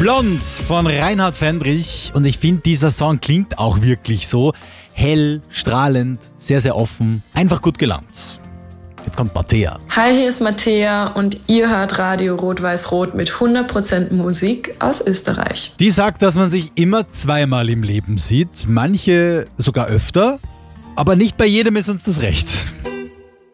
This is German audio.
Blond von Reinhard Fendrich. Und ich finde, dieser Song klingt auch wirklich so. Hell, strahlend, sehr, sehr offen, einfach gut gelaunt. Jetzt kommt Mattea. Hi, hier ist Mattea und ihr hört Radio Rot-Weiß-Rot mit 100% Musik aus Österreich. Die sagt, dass man sich immer zweimal im Leben sieht, manche sogar öfter, aber nicht bei jedem ist uns das recht.